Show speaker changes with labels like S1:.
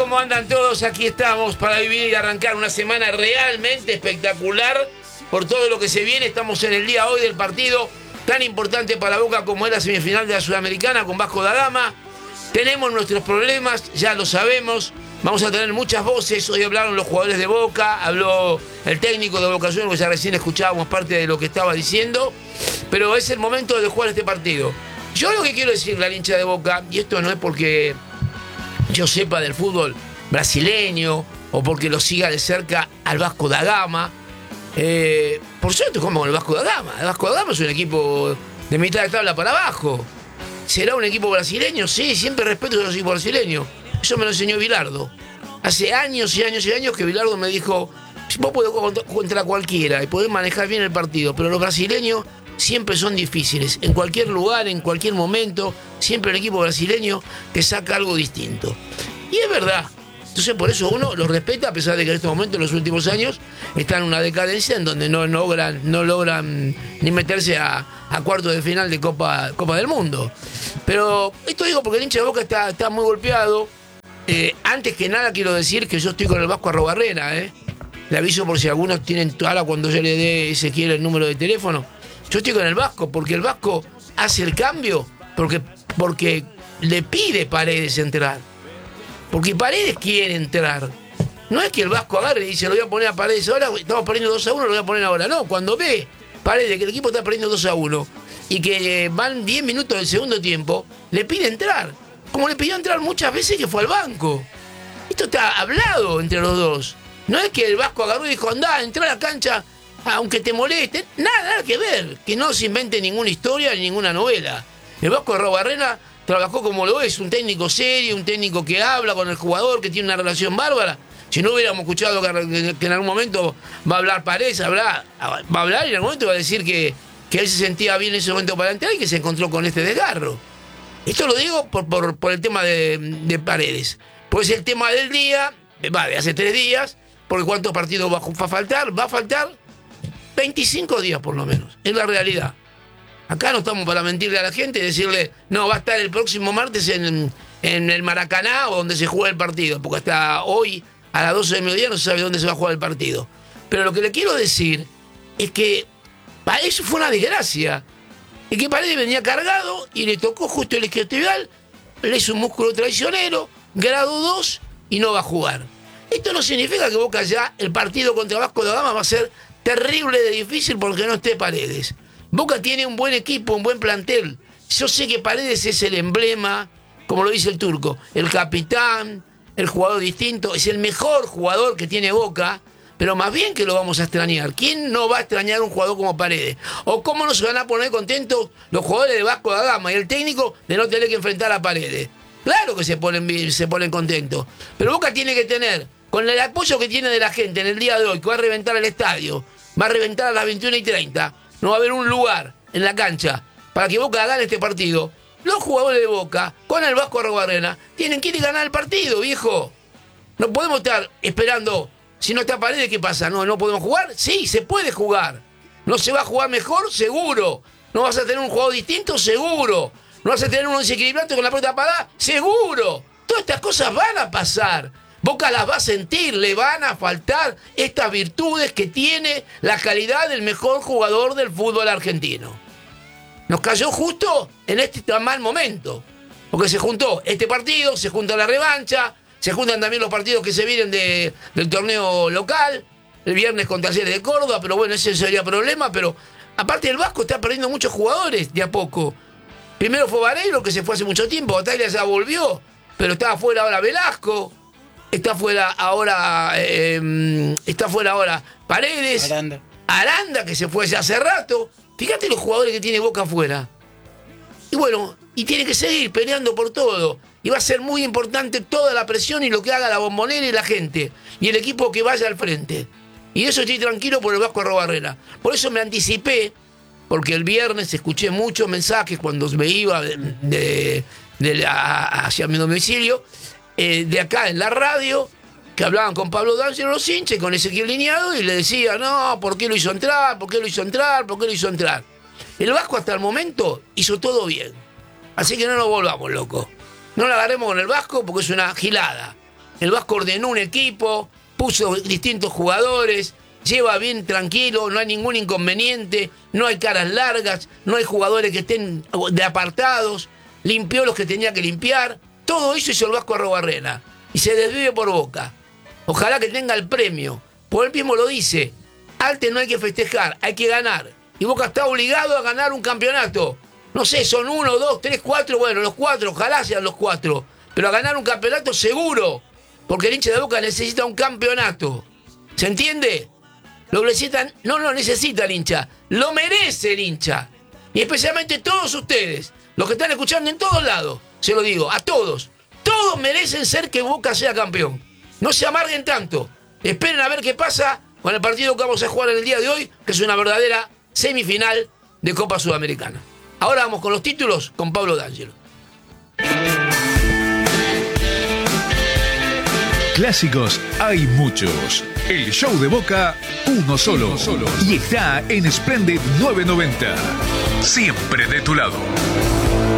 S1: ¿Cómo andan todos? Aquí estamos para vivir y arrancar una semana realmente espectacular por todo lo que se viene. Estamos en el día hoy del partido tan importante para Boca como es la semifinal de la Sudamericana con Vasco da Gama. Tenemos nuestros problemas, ya lo sabemos. Vamos a tener muchas voces. Hoy hablaron los jugadores de Boca, habló el técnico de Boca Juniors, que ya recién escuchábamos parte de lo que estaba diciendo. Pero es el momento de jugar este partido. Yo lo que quiero decirle al hincha de Boca, y esto no es porque yo sepa del fútbol brasileño o porque lo siga de cerca al Vasco da Gama. Por suerte, como el Vasco da Gama. El Vasco da Gama es un equipo de mitad de tabla para abajo. ¿Será un equipo brasileño? Sí, siempre respeto a los equipos brasileños. Eso me lo enseñó Bilardo. Hace años y años y años que Bilardo me dijo: vos podés jugar contra cualquiera y podés manejar bien el partido, pero los brasileños siempre son difíciles. En cualquier lugar, en cualquier momento, siempre el equipo brasileño te saca algo distinto. Y es verdad. Entonces por eso uno los respeta, a pesar de que en este momento, en los últimos años, están en una decadencia en donde no logran ni meterse a cuartos de final de Copa del Mundo. Pero esto digo porque el hincha de Boca está muy golpeado. Antes que nada quiero decir que yo estoy con el Vasco Arrobarrena. Le aviso por si algunos tienen, ahora cuando yo le dé Ezequiel el número de teléfono. Yo estoy con el Vasco porque el Vasco hace el cambio porque le pide Paredes entrar. Porque Paredes quiere entrar. No es que el Vasco agarre y dice: lo voy a poner a Paredes ahora, estamos perdiendo 2-1, lo voy a poner ahora. No, cuando ve Paredes que el equipo está perdiendo 2-1 y que van 10 minutos del segundo tiempo, le pide entrar. Como le pidió entrar muchas veces que fue al banco. Esto está hablado entre los dos. No es que el Vasco agarró y dijo: andá, entrá a la cancha, aunque te moleste. Nada que ver. Que no se invente ninguna historia ni ninguna novela. El Vasco Arrobarrena trabajó como lo es, un técnico serio, un técnico que habla con el jugador, que tiene una relación bárbara. Si no hubiéramos escuchado que en algún momento va a hablar Paredes, va a hablar y en algún momento va a decir que él se sentía bien en ese momento para entrar y que se encontró con este desgarro. Esto lo digo por el tema de Paredes. Pues el tema del día, de hace 3 días, porque ¿cuántos partidos va a faltar? Va a faltar 25 días por lo menos, es la realidad. Acá no estamos para mentirle a la gente y decirle: no, va a estar el próximo martes en el Maracaná o donde se juega el partido, porque hasta hoy a las 12 del mediodía no se sabe dónde se va a jugar el partido. Pero lo que le quiero decir es que eso fue una desgracia. Es que Paredes venía cargado y le tocó justo el isquiotibial, le hizo un músculo traicionero, grado 2, y no va a jugar. Esto no significa que Boca ya, el partido contra Vasco da Gama va a ser terrible de difícil porque no esté Paredes. Boca tiene un buen equipo, un buen plantel. Yo sé que Paredes es el emblema, como lo dice el turco, el capitán, el jugador distinto, es el mejor jugador que tiene Boca, pero más bien que lo vamos a extrañar. ¿Quién no va a extrañar un jugador como Paredes? ¿O cómo no se van a poner contentos los jugadores de Vasco da Gama y el técnico de no tener que enfrentar a Paredes? Claro que se ponen contentos. Pero Boca tiene que tener, con el apoyo que tiene de la gente en el día de hoy, que va a reventar el estadio, va a reventar a las 21:30, no va a haber un lugar en la cancha para que Boca gane este partido. Los jugadores de Boca, con el Vasco Arrobarrena, tienen que ir a ganar el partido, viejo. No podemos estar esperando. Si no está Paredes, ¿qué pasa? ¿No podemos jugar? Sí, se puede jugar. ¿No se va a jugar mejor? Seguro. ¿No vas a tener un jugador distinto? Seguro. ¿No vas a tener uno desequilibrante con la pelota parada? Seguro. Todas estas cosas van a pasar. Boca las va a sentir, le van a faltar estas virtudes que tiene la calidad del mejor jugador del fútbol argentino. Nos cayó justo en este tan mal momento, porque se juntó este partido, se junta la revancha, se juntan también los partidos que se vienen del torneo local, el viernes con Talleres de Córdoba, pero bueno, ese sería problema. Pero aparte el Vasco está perdiendo muchos jugadores de a poco. Primero fue Vareiro, que se fue hace mucho tiempo, Bataglia ya volvió, pero estaba fuera ahora Velasco. Está fuera ahora Paredes. Aranda, que se fue ya hace rato. Fíjate los jugadores que tiene Boca afuera. Y bueno, y tiene que seguir peleando por todo. Y va a ser muy importante toda la presión y lo que haga la Bombonera y la gente. Y el equipo que vaya al frente. Y de eso estoy tranquilo por el Vasco Arrobarrena. Por eso me anticipé, porque el viernes escuché muchos mensajes cuando me iba hacia mi domicilio. De acá en la radio, que hablaban con Pablo D'Angelo, los hinchas, con Ezequiel Liñado, y le decía: no, ¿por qué lo hizo entrar? ¿Por qué lo hizo entrar? ¿Por qué lo hizo entrar? El Vasco hasta el momento hizo todo bien. Así que no nos volvamos locos. No la agarremos con el Vasco porque es una gilada. el Vasco ordenó un equipo, puso distintos jugadores, lleva bien tranquilo, no hay ningún inconveniente, no hay caras largas, no hay jugadores que estén de apartados, limpió los que tenía que limpiar, todo eso hizo el Vasco Arrobarrena y se desvive por Boca. Ojalá que tenga el premio, porque él mismo lo dice, antes no hay que festejar, hay que ganar, y Boca está obligado a ganar un campeonato. No sé, son 1, 2, 3, 4, bueno, los 4, ojalá sean los 4, pero a ganar un campeonato seguro, porque el hincha de Boca necesita un campeonato. ¿Se entiende? Lo necesitan, no lo necesita el hincha, lo merece el hincha. Y especialmente todos ustedes, los que están escuchando en todos lados, se lo digo, a todos. Todos merecen ser que Boca sea campeón. No se amarguen tanto. Esperen a ver qué pasa con el partido que vamos a jugar en el día de hoy, que es una verdadera semifinal de Copa Sudamericana. Ahora vamos con los títulos con Pablo D'Angelo.
S2: Clásicos hay muchos. El show de Boca, uno solo. Y está en Splendid 990. Siempre de tu lado.